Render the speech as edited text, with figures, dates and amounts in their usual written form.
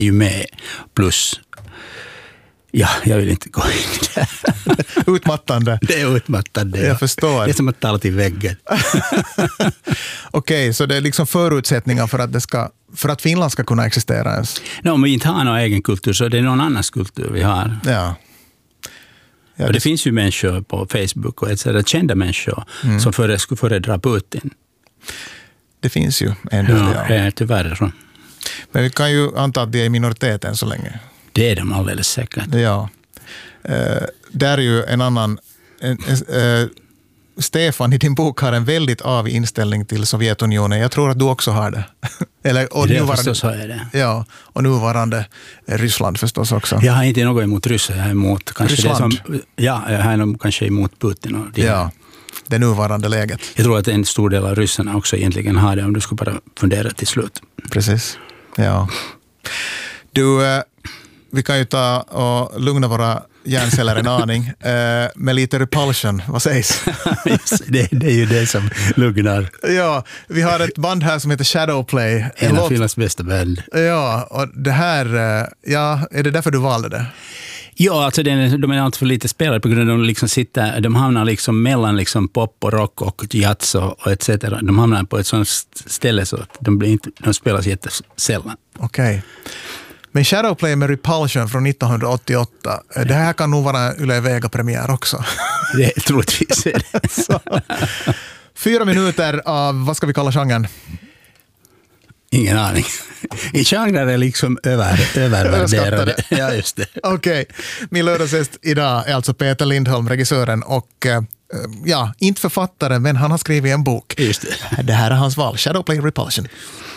ju med. Plus, ja, jag vill inte gå in där. Utmattande. Det är utmattande. Jag förstår. Det är som att tala till väggen. Okej, så det är liksom förutsättningar för att Finland ska kunna existera ens? Om vi inte har någon egen kultur så är det någon annans kultur vi har. Ja. Och det finns ju människor på Facebook och etc. kända människor som skulle föredra Putin. Det finns ju en del. Ja, det är tyvärr så. Men vi kan ju anta att det är minoriteten så länge. Det är de alldeles säkert. Ja. Där är ju en annan... Stefan, i din bok har en väldigt avig inställning till Sovjetunionen. Jag tror att du också har det. Förstås har jag det. Ja, och nuvarande Ryssland förstås också. Jag har inte något emot Ryssland, jag är emot kanske Ryssland? jag är kanske emot Putin. Och det nuvarande läget. Jag tror att en stor del av ryssarna också egentligen har det, om du skulle bara fundera till slut. Precis, ja. Du, vi kan ju ta och lugna våra hjärnceller en aning med lite repulsion, vad sägs? det är ju det som lugnar. Ja, vi har ett band här som heter Shadowplay. En av Finlands bästa band. Ja, och det här, är det därför du valde det? Ja, alltså de är alltid för lite spelare på grund av att de hamnar liksom mellan liksom pop och rock och jazz och etc. De hamnar på ett sådant ställe så att de spelas jättesällan. Okej. Men Shadowplay med Repulsion från 1988, det här kan nog vara Yle Vega-premiär också. Det troligtvis är det. Så, 4 minuter av, vad ska vi kalla genren? Ingen aning. I genrer är liksom övervärderade. Ja, just det. Okej. Min lördagsgäst idag är alltså Peter Lindholm, regissören och inte författaren, men han har skrivit en bok. Just det. Det här är hans val, Shadowplay Repulsion.